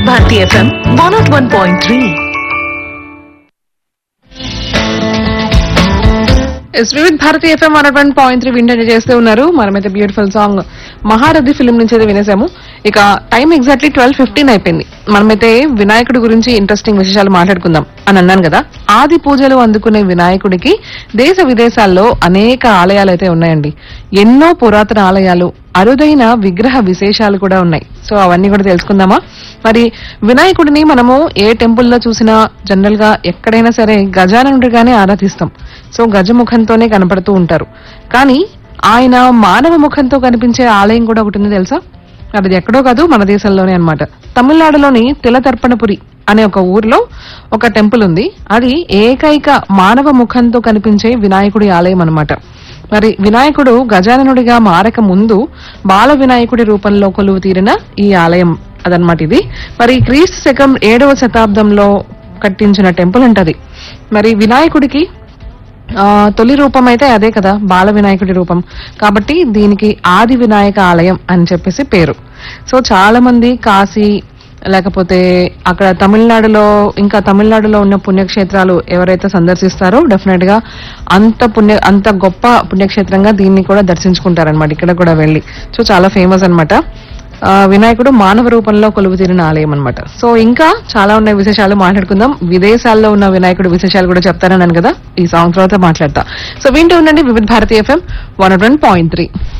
Bharati FM 101.3. వివిధ Bharati FM 101.3 వింటనే చేస్తూ ఉన్నారు. మనమైతే బ్యూటిఫుల్ సాంగ్ మహారథి ఫిల్మ్ నుంచి అయితే వినేసాము. ఇక టైం ఎగ్జాక్ట్లీ 12:15 అయిపోయింది. మనమైతే వినాయకుడి గురించి ఇంట్రెస్టింగ్ విశేషాలు మాట్లాడుకుందాం అని అన్నాను కదా. ఆది పూజలు అందుకునే వినాయకుడికి దేశ విదేశాల్లో అనేక ఆలయాలు అయితే ఉన్నాయండి. ఎన్నో పురాతన ఆలయాలు, అరుదైన విగ్రహ విశేషాలు కూడా ఉన్నాయి. సో అవన్నీ కూడా తెలుసుకుందామా? మరి వినాయకుడిని మనము ఏ టెంపుల్లో చూసినా జనరల్ గా ఎక్కడైనా సరే గజాననుడిగానే ఆరాధిస్తాం. సో గజముఖంతోనే కనపడుతూ ఉంటారు. కానీ ఆయన మానవ ముఖంతో కనిపించే ఆలయం కూడా ఒకటి ఉంది తెలుసా? అది ఎక్కడో కాదు, మన దేశంలోనే అన్నమాట. తమిళనాడులోని తిలతర్పణపురి అనే ఒక ఊర్లో ఒక టెంపుల్ ఉంది. అది ఏకైక మానవ ముఖంతో కనిపించే వినాయకుడి ఆలయం అన్నమాట. మరి వినాయకుడు గజాననుడిగా మారక ముందు బాల వినాయకుడి రూపంలో కొలువు తీరిన ఈ ఆలయం అదనమాట ఇది. మరి క్రీస్తు శకం 7వ శతాబ్దంలో కట్టించిన టెంపుల్ అంటది. మరి వినాయకుడికి తొలి రూపం అయితే అదే కదా, బాల వినాయకుడి రూపం. కాబట్టి దీనికి ఆది వినాయక ఆలయం అని చెప్పేసి పేరు. సో చాలా మంది కాశీ లేకపోతే అక్కడ తమిళనాడులో ఉన్న పుణ్యక్షేత్రాలు ఎవరైతే సందర్శిస్తారో డెఫినెట్ గా అంత గొప్ప పుణ్యక్షేత్రంగా దీన్ని కూడా దర్శించుకుంటారనమాట ఇక్కడ కూడా వెళ్ళి. సో చాలా ఫేమస్ అనమాట. వినాయకుడు మానవ రూపంలో కొలువు తీరిన ఆలయం అనమాట. సో ఇంకా చాలా ఉన్న విశేషాలు మాట్లాడుకుందాం. విదేశాల్లో ఉన్న వినాయకుడు విశేషాలు కూడా చెప్తానన్నాను కదా, ఈ సాంగ్ తర్వాత మాట్లాడతా. సో వింటూ ఉండండి వివిధ భారతి ఎఫ్ఎం 101.3.